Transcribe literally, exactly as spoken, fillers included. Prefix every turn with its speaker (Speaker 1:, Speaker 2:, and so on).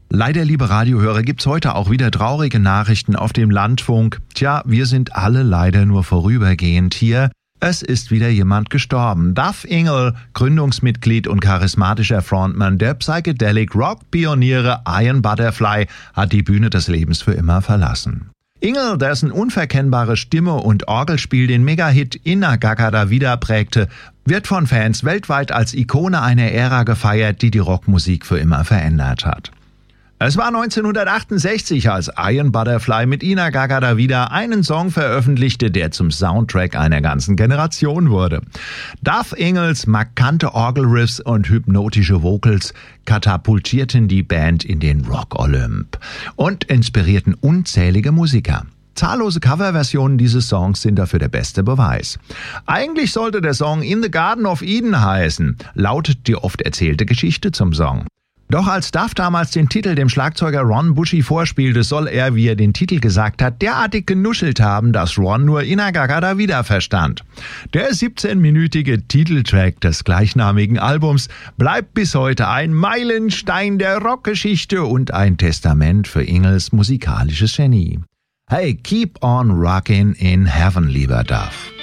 Speaker 1: Leider, liebe Radiohörer, gibt's heute auch wieder traurige Nachrichten auf dem Landfunk. Tja, wir sind alle leider nur vorübergehend hier. Es ist wieder jemand gestorben. Duff Ingle, Gründungsmitglied und charismatischer Frontmann der Psychedelic Rock Pioniere Iron Butterfly, hat die Bühne des Lebens für immer verlassen. Ingle, dessen unverkennbare Stimme und Orgelspiel den Megahit In-A-Gadda-Da wieder prägte, wird von Fans weltweit als Ikone einer Ära gefeiert, die die Rockmusik für immer verändert hat. Es war neunzehnhundertachtundsechzig, als Iron Butterfly mit In-A-Gadda-Da wieder einen Song veröffentlichte, der zum Soundtrack einer ganzen Generation wurde. Duff Ingles markante Orgelriffs und hypnotische Vocals katapultierten die Band in den Rock-Olymp und inspirierten unzählige Musiker. Zahllose Coverversionen dieses Songs sind dafür der beste Beweis. Eigentlich sollte der Song In the Garden of Eden heißen, lautet die oft erzählte Geschichte zum Song. Doch als Duff damals den Titel dem Schlagzeuger Ron Bushy vorspielte, soll er, wie er den Titel gesagt hat, derartig genuschelt haben, dass Ron nur In-A-Gadda-Da wieder verstand. Der siebzehnminütige Titeltrack des gleichnamigen Albums bleibt bis heute ein Meilenstein der Rockgeschichte und ein Testament für Ingles musikalisches Genie. Hey, keep on rockin' in heaven, lieber Duff.